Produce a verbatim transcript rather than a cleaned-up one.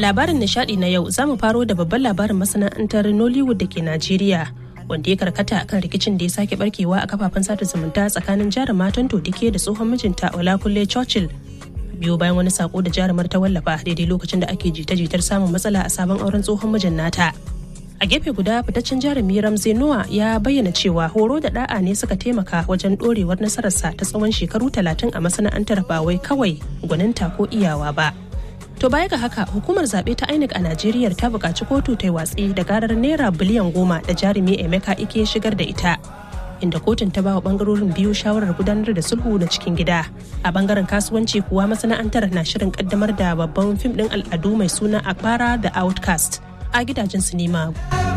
labarin nishadi na yau za mu faro da babban labarin masana'antar Nollywood da ke Najeriya, wanda ya karkata akan rikicin da ya sake barkewa a kafafen sada zumunta tsakanin jaruma Tonto Dike da tsohon mijinta Olakunle Churchill. Biyo bayan wani sako da jarumar ta wallafa daidai lokacin da ake jita-jitar samun matsala a sabon auren tsohon mijin nata. A gefe guda, fitaccen jarumi Ramsey Noah ya bayyana cewa horo da da'a ne suka taimaka wajen dorewar nasararsa ta tsawon shekaru talatin a masana'antar, ba wai kawai gwaninta ko iyawa ba. To baya ga haka, hukumar zaɓe ta I N E C a Najeriya ta buƙaci kotu ta yi watsi da karar naira biliyan goma da jarumi Emeka Ike shigar da ita, inda kotun ta ba wa ɓangarorin biyu shawarar gudanar da sulhu na cikin gida. A ɓangaren kasuwanci kuwa, masana'antar na shirin ƙaddamar da babban fim ɗin al'adu mai suna Akbara da Outcast a gidajen sinima.